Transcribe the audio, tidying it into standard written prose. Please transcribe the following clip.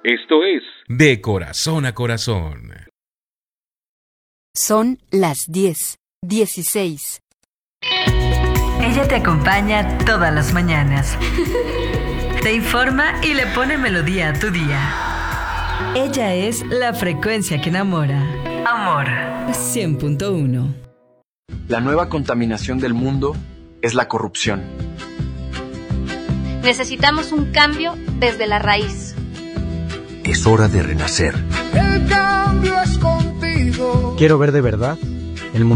Esto es De Corazón a Corazón. Son las 10:16. Ella te acompaña todas las mañanas. Te informa y le pone melodía a tu día. Ella es la frecuencia que enamora. Amor 100.1. La nueva contaminación del mundo es la corrupción. Necesitamos un cambio desde la raíz. Es hora de renacer. El cambio es contigo. Quiero ver de verdad